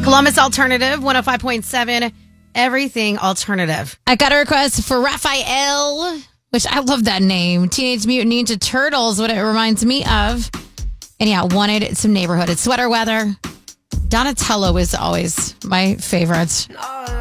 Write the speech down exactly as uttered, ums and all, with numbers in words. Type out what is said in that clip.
Columbus Alternative, one oh five point seven, everything alternative. I got a request for Raphael, which I love that name. Teenage Mutant Ninja Turtles, what it reminds me of. And yeah, wanted some neighborhood. It's sweater weather. Donatello is always my favorite.